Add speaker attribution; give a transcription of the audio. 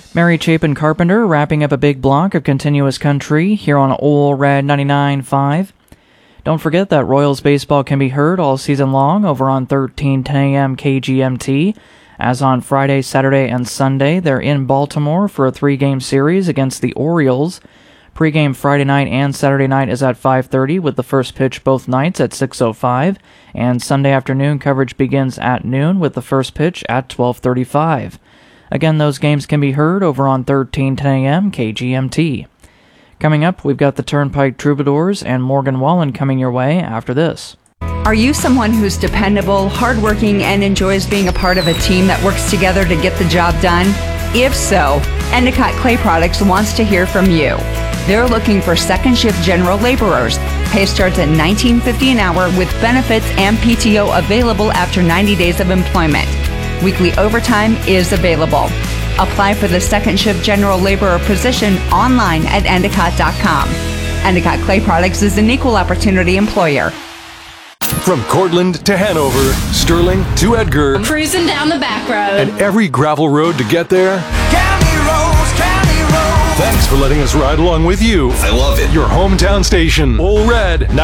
Speaker 1: Mary Chapin Carpenter wrapping up a big block of continuous country here on Ole Red 99.5. Don't forget that Royals baseball can be heard all season long over on 1310 AM KGMT. As on Friday, Saturday, and Sunday, they're in Baltimore for a 3-game series against the Orioles. Pre-game Friday night and Saturday night is at 5:30 with the first pitch both nights at 6:05, and Sunday afternoon coverage begins at noon with the first pitch at 12:35. Again, those games can be heard over on 1310 AM KGMT. Coming up, we've got the Turnpike Troubadours and Morgan Wallen coming your way after this.
Speaker 2: Are you someone who's dependable, hardworking, and enjoys being a part of a team that works together to get the job done? If so, Endicott Clay Products wants to hear from you. They're looking for second shift general laborers. Pay starts at $19.50 an hour with benefits and PTO available after 90 days of employment. Weekly overtime is available. Apply for the second shift general laborer position online at endicott.com. Endicott Clay Products is an equal opportunity employer.
Speaker 3: From Cortland to Hanover, Sterling to Edgar,
Speaker 4: cruising down the back road,
Speaker 3: and every gravel road to get there.
Speaker 5: County roads, county roads.
Speaker 3: Thanks for letting us ride along with you.
Speaker 5: I love it.
Speaker 3: Your hometown station, Ole Red